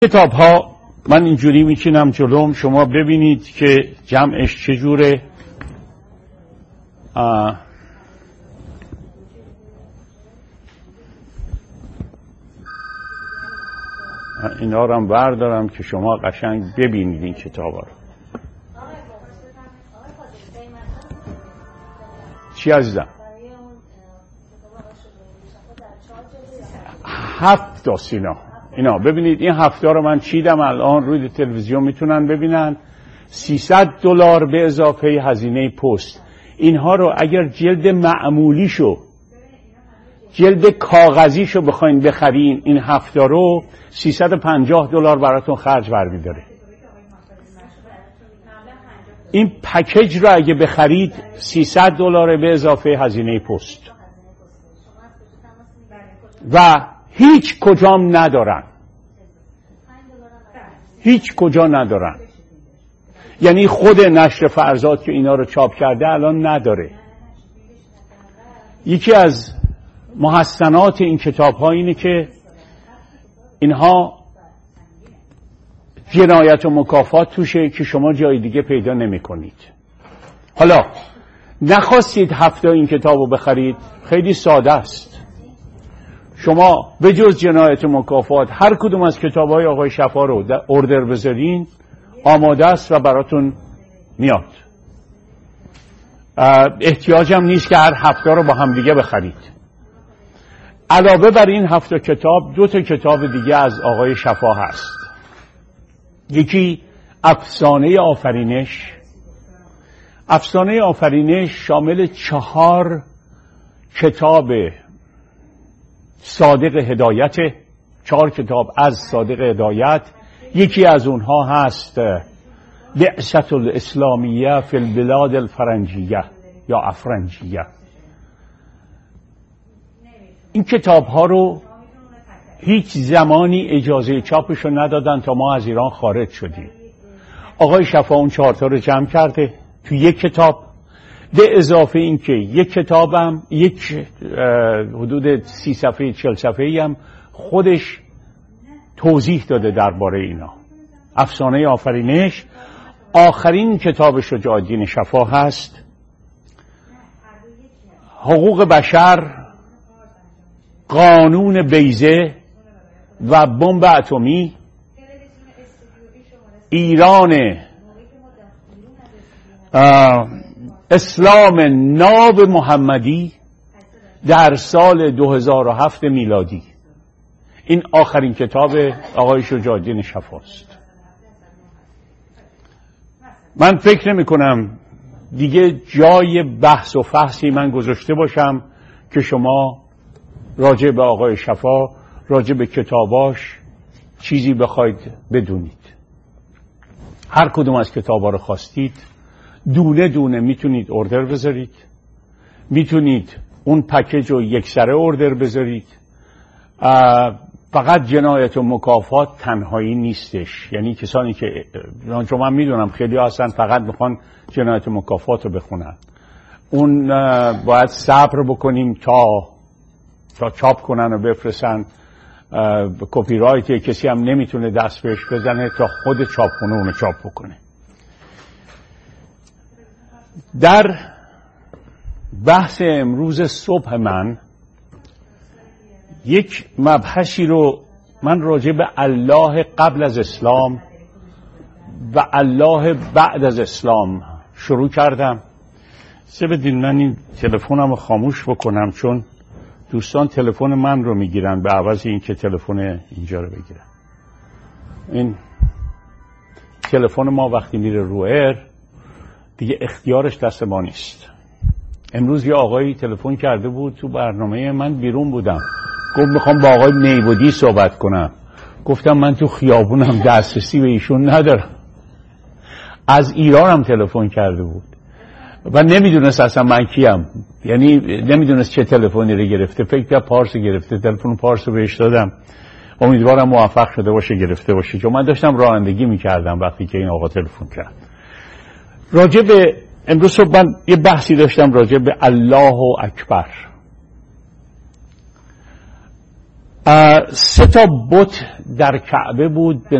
کتاب ها من اینجوری میچینم جلوم، شما ببینید که جمعش چجوره. اینا رو هم بردارم که شما قشنگ ببینید این کتاب ها رو. چی عزیزم؟ 7 تا سینا اینا ببینید، این 7 رو من چیدم الان روی تلویزیون میتونن ببینن. $300 به اضافه هزینه پست. اینها رو اگر جلد معمولیشو، جلد کاغذیشو بخواین بخرین، این 7 رو $350 براتون خرج برمیداره. این پکیج رو اگه بخرید $300 به اضافه هزینه پست و هیچ کجام ندارن، هیچ کجا ندارن. یعنی خود نشر فرزاد که اینا رو چاپ کرده الان نداره. یکی از محسنات این کتاب ها اینه که اینها جنایت و مکافات توشه که شما جای دیگه پیدا نمی کنید. حالا نخواستید 7 این کتاب رو بخرید، خیلی ساده است. شما به جز جنایت و مکافات هر کدوم از کتاب‌های آقای شفا رو در اوردر بذارین، آماده است و براتون میاد. احتیاج هم نیست که هر 7 رو با هم دیگه بخرید. علاوه بر این 7 کتاب 2 کتاب دیگه از آقای شفا هست. یکی افسانه آفرینش. افسانه آفرینش شامل 4 کتاب صادق هدایت، 4 کتاب از صادق هدایت. یکی از اونها هست بعثة الاسلامیه فی البلاد الفرنجیه یا افرنجیه. این کتاب ها رو هیچ زمانی اجازه چاپشو ندادن تا ما از ایران خارج شدیم. آقای شفا اون 4 رو جمع کرده تو یک کتاب، به اضافه این که یک کتابم یک حدود 30 صفحه 40 صفحه‌ای هم خودش توضیح داده درباره اینا. افسانه آفرینش آخرین کتاب شجاع الدین شفا هست. حقوق بشر، قانون بیضه و بمب اتمی، ایران، اسلام ناب محمدی در سال 2007 میلادی. این آخرین کتاب آقای شجاع الدین شفاست. من فکر نمی کنم دیگه جای بحث و فحصی من گذاشته باشم که شما راجع به آقای شفا، راجع به کتاباش چیزی بخواید بدونید. هر کدوم از کتابا رو خواستید دونه دونه میتونید اوردر بذارید، میتونید اون پکیج رو یک سره اوردر بذارید. فقط جنایت و مکافات تنهایی نیستش. یعنی کسانی که چون من میدونم خیلی هستن فقط میخوان جنایت و مکافات رو بخونن، اون باید صبر بکنیم تا چاپ کنن و بفرستن. کپی رایت کسی هم نمیتونه دست بهش بزنه تا خود چاپخونه اونو چاپ بکنه. در بحث امروز صبح من یک مبحثی رو من راجع به الله قبل از اسلام و الله بعد از اسلام شروع کردم. بدین من این تلفنم رو خاموش بکنم چون دوستان تلفن من رو میگیرن به عوض این که تلفن اینجا رو بگیرن. این تلفن ما وقتی میره رو ایر دیگه اختیارش دست ما نیست. امروز یه آقایی تلفن کرده بود تو برنامه من، بیرون بودم، گفت میخوام با آقای نیبودی صحبت کنم. گفتم من تو خیابونم، دسترسی به ایشون ندارم. از ایران هم تلفن کرده بود و نمیدونست اصلا من کیم، یعنی نمیدونست چه تلفنی رو گرفته. فکر کرد پارس گرفته، تلفن پارس رو بهش دادم. امیدوارم موفق شده باشه گرفته باشه، چون من داشتم رانندگی میکردم وقتی که این آقا تلفن کرد. راجع به امروز صبح من یه بحثی داشتم راجع به الله اکبر. 3 تا بت در کعبه بود.